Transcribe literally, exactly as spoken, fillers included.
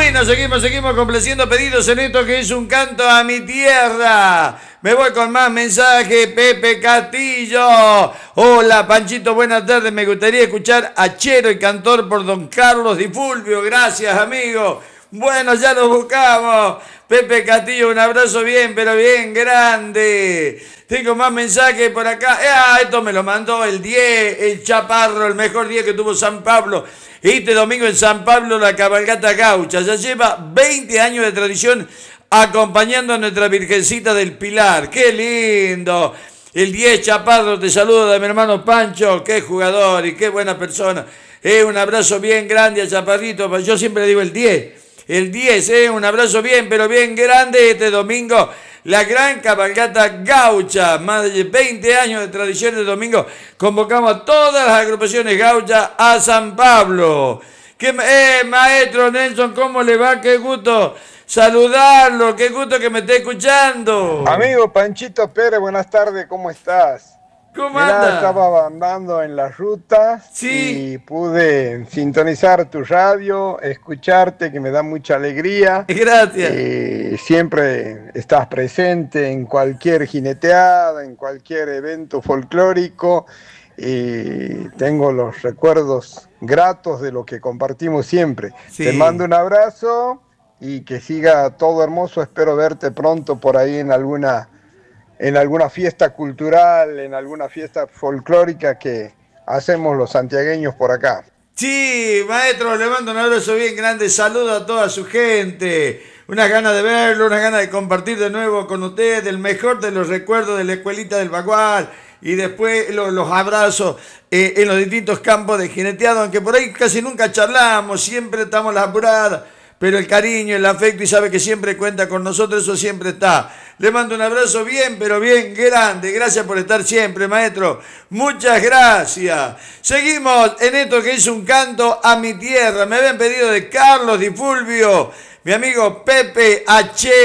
Bueno, seguimos, seguimos complaciendo pedidos en esto que es un canto a mi tierra. Me voy con más mensajes. Pepe Castillo. Hola, Panchito, buenas tardes. Me gustaría escuchar a Chero y cantor por don Carlos Di Fulvio. Gracias, amigo. Bueno, ya lo buscamos. Pepe Castillo, un abrazo bien, pero bien grande. Tengo más mensajes por acá. Ah, esto me lo mandó el diez, el Chaparro, el mejor día que tuvo San Pablo. Este domingo en San Pablo la cabalgata gaucha. Ya lleva veinte años de tradición acompañando a nuestra Virgencita del Pilar. ¡Qué lindo! El diez, Chaparro, te saludo de mi hermano Pancho. ¡Qué jugador y qué buena persona! Eh, un abrazo bien grande a Chaparrito. Yo siempre le digo el diez. El diez, eh, un abrazo bien, pero bien grande este domingo. La gran cabalgata gaucha, más de veinte años de tradición de domingo. Convocamos a todas las agrupaciones gauchas a San Pablo. ¿Qué, eh, maestro Nelson, ¿cómo le va? Qué gusto saludarlo, qué gusto que me esté escuchando. Amigo Panchito Pérez, buenas tardes, ¿cómo estás? ¿Cómo Mirá, anda? estaba andando en las rutas Sí. y pude sintonizar tu radio, escucharte, que me da mucha alegría. Gracias. Eh, siempre estás presente en cualquier jineteada, en cualquier evento folclórico. Y tengo los recuerdos gratos de lo que compartimos siempre. Sí. Te mando un abrazo y que siga todo hermoso. Espero verte pronto por ahí en alguna en alguna fiesta cultural, en alguna fiesta folclórica que hacemos los santiagueños por acá. Sí, maestro, le mando un abrazo bien grande, saludo a toda su gente. Unas ganas de verlo, unas ganas de compartir de nuevo con usted el mejor de los recuerdos de la escuelita del Bagual y después los, los abrazos eh, en los distintos campos de jineteado, aunque por ahí casi nunca charlamos, siempre estamos las apuradas. Pero el cariño, el afecto y sabe que siempre cuenta con nosotros, eso siempre está. Le mando un abrazo bien, pero bien grande. Gracias por estar siempre, maestro. Muchas gracias. Seguimos en esto que es un canto a mi tierra. Me habían pedido de Carlos Di Fulvio, mi amigo Pepe H.